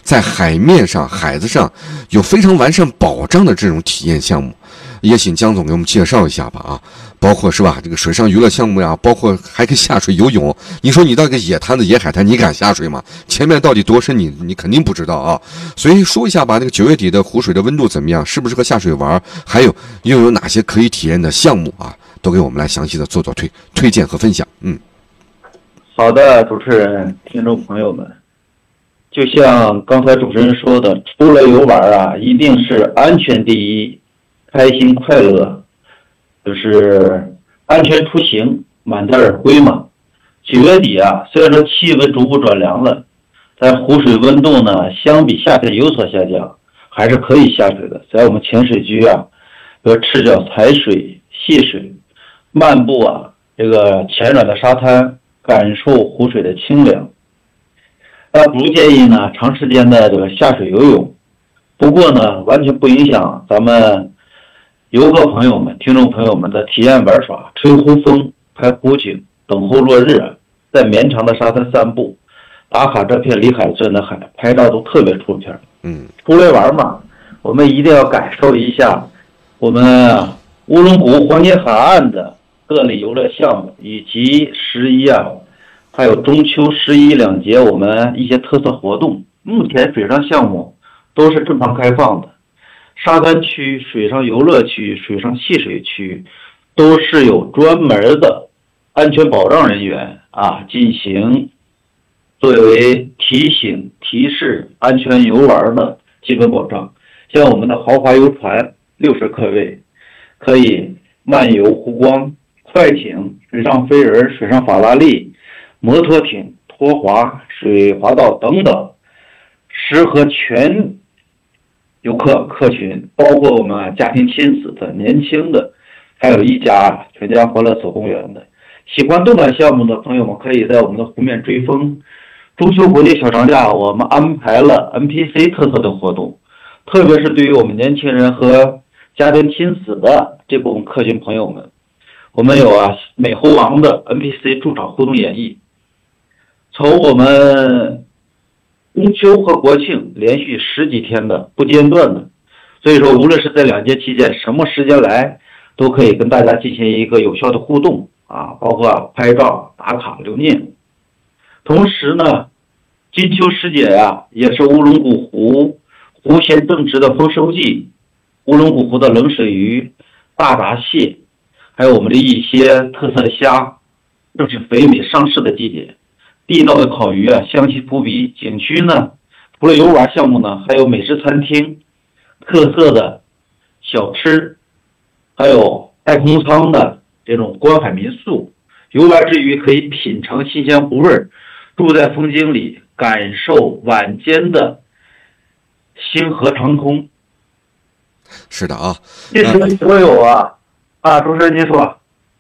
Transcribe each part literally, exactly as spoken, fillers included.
在海面上、海子上有非常完善保障的这种体验项目，也请江总给我们介绍一下吧啊，包括是吧这个水上娱乐项目呀，包括还可以下水游泳。你说你到一个野滩子、野海滩，你敢下水吗？前面到底多深，你你肯定不知道啊。所以说一下吧，那个九月底的湖水的温度怎么样，适不适合下水玩，还有又有哪些可以体验的项目啊，都给我们来详细的做做推推荐和分享。嗯。 好的，主持人、听众朋友们，就像刚才主持人说的，出来游玩啊，一定是安全第一，开心快乐，就是安全出行，满载而归嘛。九月底啊，虽然说气温逐步转凉了，但湖水温度呢，相比夏天有所下降，还是可以下水的。在我们浅水区啊，比如赤脚踩水、戏水、漫步啊，这个浅软的沙滩。感受湖水的清凉，呃，不建议呢长时间的这个下水游泳。不过呢，完全不影响咱们游客朋友们、听众朋友们的体验玩耍，吹湖风、拍湖景、等候落日，在绵长的沙滩散步，打卡这片离海近的海，拍照都特别出片。 嗯， 出来玩嘛，我们一定要感受一下我们乌伦古黄金海岸的各类游乐项目，以及十一啊，还有中秋、十一两节我们一些特色活动。目前水上项目都是正常开放的，沙滩区、水上游乐区、水上戏水区都是有专门的安全保障人员啊进行作为提醒、提示安全游玩的基本保障。像我们的豪华游船六十客位，可以漫游湖光。快艇、水上飞人、水上法拉利、摩托艇、拖滑、水滑道等等，适合全游客客群，包括我们家庭亲子的、年轻的，还有一家全家欢乐走公园的。喜欢动感项目的朋友们，可以在我们的湖面追风。中秋国际小长假，我们安排了 N P C 特色的活动，特别是对于我们年轻人和家庭亲子的这部分客群朋友们。我们有啊，美猴王的 N P C 驻场互动演绎，从我们中秋和国庆连续十几天的不间断的，所以说无论是在两节期间什么时间来，都可以跟大家进行一个有效的互动啊，包括拍照、打卡、留念。同时呢，金秋时节呀、啊，也是乌龙古湖湖鲜正值的丰收季，乌龙古湖的冷水鱼、大闸蟹。还有我们的一些特色的虾，正是肥美上市的季节。地道的烤鱼啊，香气扑鼻。景区呢，除了游玩项目呢，还有美食餐厅、特色的小吃，还有带空舱的这种观海民宿。游玩之余可以品尝新鲜湖味，住在风景里，感受晚间的星河长空。 是的啊， 这些所有啊。啊，主持人您说。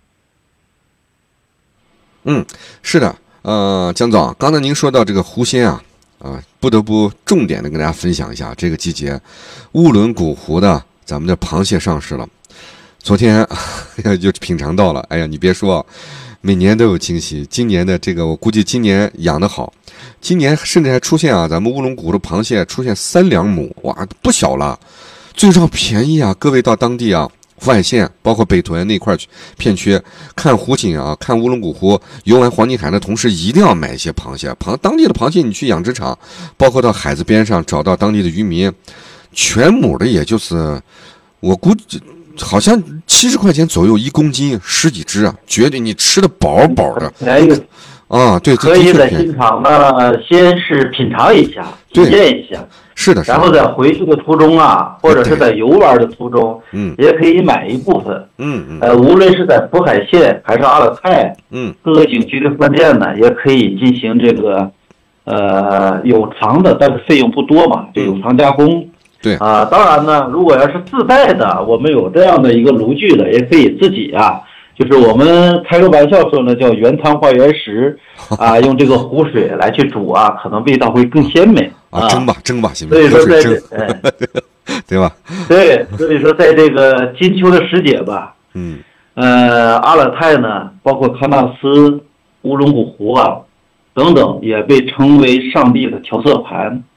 嗯，是的，呃，江总，刚才您说到这个湖鲜啊，啊，不得不重点的跟大家分享一下，这个季节乌伦古湖的咱们的螃蟹上市了。昨天就品尝到了，哎呀，你别说，每年都有惊喜。今年的这个，我估计今年养得好，今年甚至还出现啊，咱们乌伦古的螃蟹出现三两母，哇，不小了，最重要便宜啊！各位到当地啊。富海县包括北屯那块片区看湖景啊，看乌龙古湖，游玩黄金海的同时，一定要买一些螃蟹。螃当地的螃蟹，你去养殖场，包括到海子边上找到当地的渔民，全母的也就是我估计好像七十块钱左右一公斤，十几只啊，绝对你吃的饱饱的。啊，对， 可以在现场呢，先是品尝一下，体验一下。 是的，是的， 然后在回去的途中啊，或者是在游玩的途中， 嗯， 也可以买一部分， 嗯嗯， 呃，无论是在福海县还是阿勒泰， 嗯， 各个景区的饭店呢，也可以进行这个，呃，有偿的，但是费用不多嘛，就有偿加工。 对啊、呃，当然呢，如果要是自带的，我们有这样的一个炉具的，也可以自己啊。就是我们开个玩笑说呢，叫原汤化原食啊，用这个湖水来去煮啊，可能味道会更鲜美啊。蒸吧，蒸吧，行不所以说在这， 哎、 对吧？ 对，所以说在这个金秋的时节吧， 嗯， 呃，阿勒泰呢，包括喀纳斯、乌龙古湖啊等等，也被称为上帝的调色盘